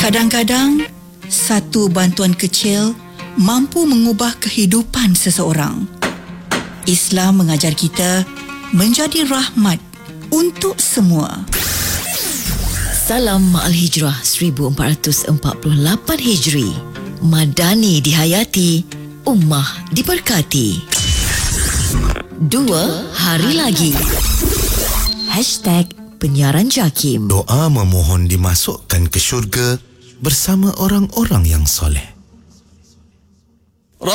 Kadang-kadang, satu bantuan kecil mampu mengubah kehidupan seseorang. Islam mengajar kita menjadi rahmat untuk semua. Salam Ma'al Hijrah 1448 Hijri. Madani dihayati, ummah diberkati. 2 hari lagi. #penyiaran JAKIM. Doa memohon dimasukkan ke syurga bersama orang-orang yang soleh.